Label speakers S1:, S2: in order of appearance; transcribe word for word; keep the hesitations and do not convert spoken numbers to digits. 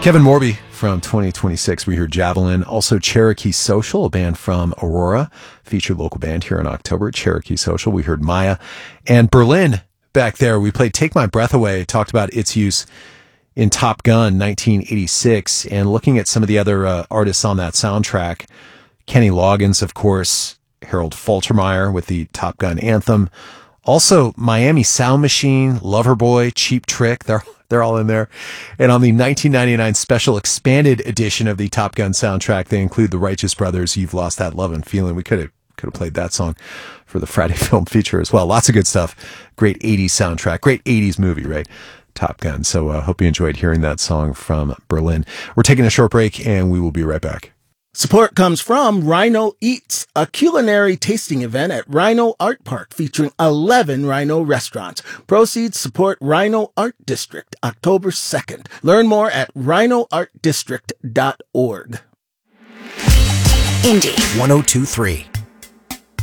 S1: Kevin Morby from twenty twenty-six. We heard Javelin. Also Cherokee Social, a band from Aurora. Featured local band here in October. Cherokee Social. We heard Maya. And Berlin back there. We played Take My Breath Away. Talked about its use in Top Gun nineteen eighty-six. And looking at some of the other uh, artists on that soundtrack. Kenny Loggins, of course. Harold Faltermeyer with the Top Gun anthem. Also Miami Sound Machine, Loverboy, Cheap Trick. They're They're all in there. And on the nineteen ninety-nine special expanded edition of the Top Gun soundtrack, they include the Righteous Brothers, You've Lost That Love and Feeling. We could have could have played that song for the Friday film feature as well. Lots of good stuff. Great eighties soundtrack. Great eighties movie, right? Top Gun. So I uh, hope you enjoyed hearing that song from Berlin. We're taking a short break, and we will be right back.
S2: Support comes from Rhino Eats, a culinary tasting event at Rhino Art Park featuring eleven Rhino restaurants. Proceeds support Rhino Art District, October second. Learn more at rhino art district dot org.
S3: Indy one oh two point three.